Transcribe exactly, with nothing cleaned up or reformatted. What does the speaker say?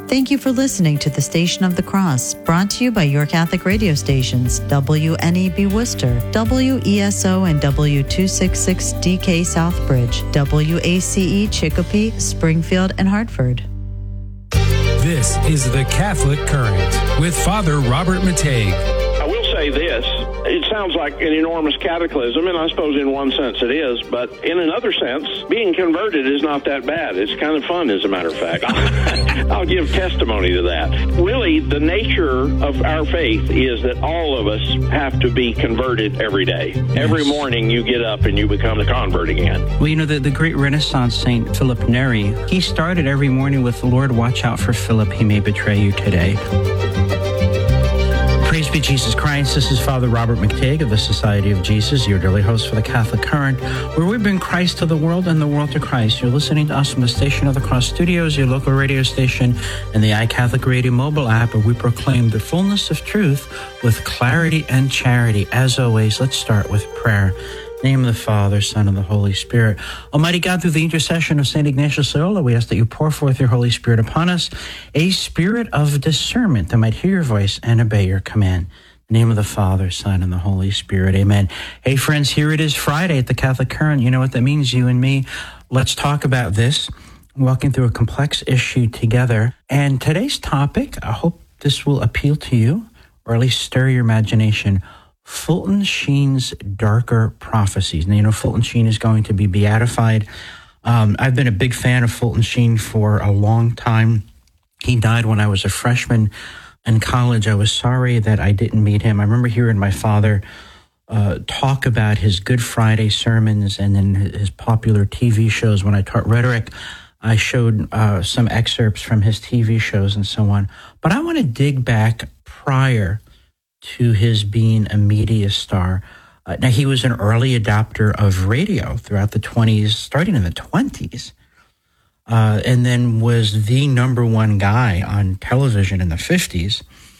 Thank you for listening to the Station of the Cross, brought to you by your Catholic radio stations, W N E B Worcester, W E S O and W two sixty-six D K Southbridge, W A C E Chicopee, Springfield, and Hartford. This is the Catholic Current with Father Robert Matei. I will say this. It sounds like an enormous cataclysm, and I suppose in one sense it is, but in another sense, being converted is not that bad. It's kind of fun, as a matter of fact. I'll give testimony to that. Really, the nature of our faith is that all of us have to be converted every day. Yes. Every morning you get up and you become a convert again. Well, you know, the, the great Renaissance saint Philip Neri, he started every morning with, Lord, watch out for Philip, he may betray you today. Praise be Jesus Christ. This is Father Robert McTague of the Society of Jesus, your daily host for the Catholic Current, where we bring Christ to the world and the world to Christ. You're listening to us from the Station of the Cross Studios, your local radio station, and the iCatholic Radio mobile app, where we proclaim the fullness of truth with clarity and charity. As always, let's start with prayer. In the name of the Father, Son, and the Holy Spirit. Almighty God, through the intercession of Saint Ignatius Loyola, we ask that you pour forth your Holy Spirit upon us, a spirit of discernment that might hear your voice and obey your command. In the name of the Father, Son, and the Holy Spirit. Amen. Hey, friends, here it is Friday at the Catholic Current. You know what that means, you and me. Let's talk about this, walking through a complex issue together. And today's topic, I hope this will appeal to you, or at least stir your imagination. Fulton Sheen's Darker Prophecies. Now, you know, Fulton Sheen is going to be beatified. Um, I've been a big fan of Fulton Sheen for a long time. He died when I was a freshman in college. I was sorry that I didn't meet him. I remember hearing my father uh, talk about his Good Friday sermons and then his popular T V shows. When I taught rhetoric, I showed uh, some excerpts from his T V shows and so on. But I want to dig back prior to his being a media star. Uh, now, he was an early adopter of radio throughout the twenties, starting in the twenties, uh, and then was the number one guy on television in the fifties.